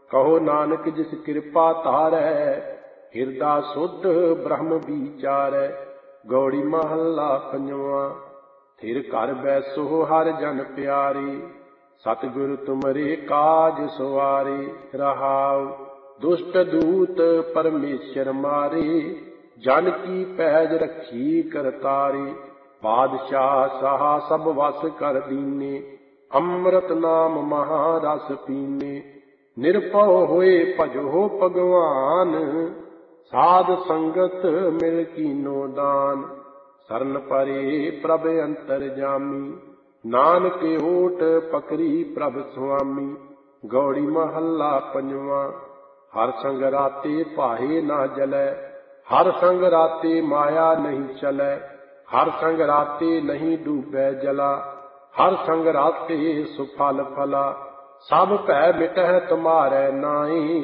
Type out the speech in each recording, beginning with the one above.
कहो नानक जिस कृपा तारै, हिरदा शुद्ध ब्रह्म विचारै। गौड़ी महला पंजवा। थिर घर बैसो हर जन प्यारी, सतगुरु तुमरे काज सवारे। रहाउ दुष्ट दूत परमेश्वर मारे, जन की पैज रखी करतारे। बादशाह साह सब वस कर दीने, अमृत नाम महारस पीने। निरपौ होए भजो भगवान, साध संगत मिल कीनो दान। सरन परे प्रभ अंतर जामी, नानक ओट पकड़ी प्रभ स्वामी। गौड़ी महला पंजवा। हर संग राते पाहे ना जलै, हर संग राते माया नहीं चलै। हर संग राते नहीं डूबे जला, हर संग राते सुफल फला। सब भै मिटह तुम्हारे नाई,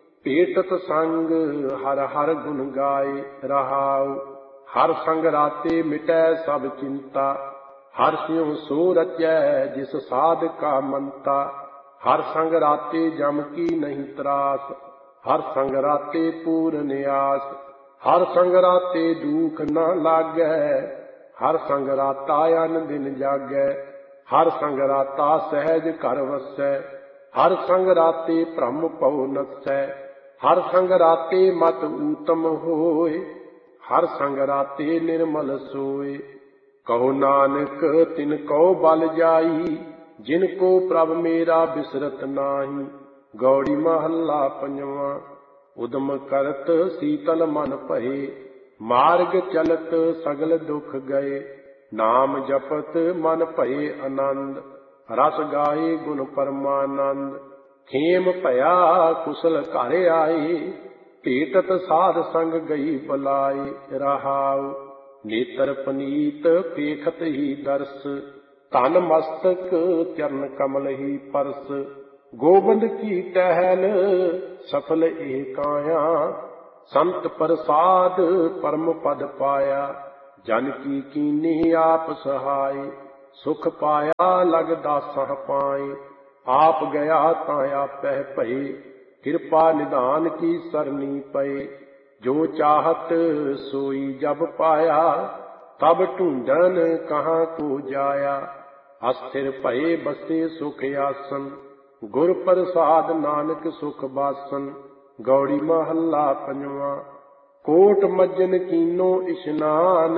भेटत संग हर हर गुण गाए। रहाउ हर संग राते मिटै सब चिंता, हर स्यों सो रचै जिस साध का मनता। हर संग राते जम की नहीं त्रास, हर संग राते पूर्ण आस। हर संग राते दुख न लागै, हर संग राता अन दिन जागै। हर संग राता सहज घर वसै, हर संग राते भ्रम पौ नसै। हर संग राते मत ऊतम होए, हर संग राते निर्मल सोए। कहो नानक तिनको बल जाई, जिनको प्रभ मेरा बिसरत नाही। गौड़ी महला पंजवा। उदम करत शीतल मन भये, मार्ग चलत सगल दुख गए। नाम जपत मन भये आनंद, रस गाए गुण परमानंद। खेम भया कुशल घर आए, भेटत साध संग गई बुलाए। रहाउ नेत्र पनीत पेखत ही दर्श, तन मस्तक चरण कमल ही परस। गोबंद की टहल सफल ए काया, संत प्रसाद परम पद पाया। जन की कीनी आप सहाय, सुख पाया लग दासह पाए। आप गया ता आपह भये, कृपा निधान की सरनी पए। जो चाहत सोई जब पाया, तब ढूंढन कहाँ को जाया। अस्थिर भये बसे सुख आसन, गुर प्रसाद नानक सुख बासन। गौड़ी महला पंजवा। कोट मज्जन कीनो इशनान,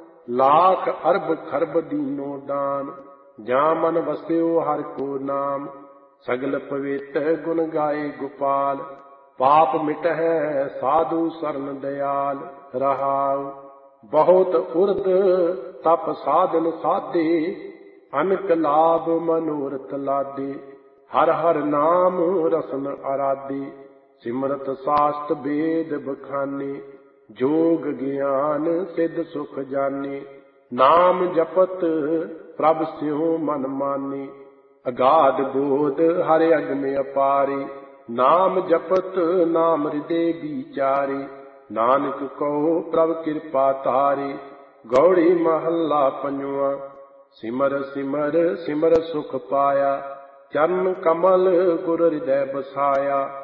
लाख अरब खरब दीनो दान। जा मन वस्यो हर को नाम, सगल पवित गुण गाए गोपाल। पाप मिटहै साधु सरन दयाल। रहाउ बहुत उर्द तप साधन साधे, अनक लाभ मनोरथ लादे। हर हर नाम रसन आराधे, सिमरत शास्त्र वेद बखाने। जोग ज्ञान सिद्ध सुख जाने, नाम जपत प्रभ स्यों मन माने। अगाध बोध हर अगम अपारे, नाम जपत नाम हृदय विचारे। नानक कहो प्रभ कृपा तारे। गौड़ी महला पंजवा। सिमर सिमर सिमर सुख पाया, चरण कमल गुर हृदय बसाया।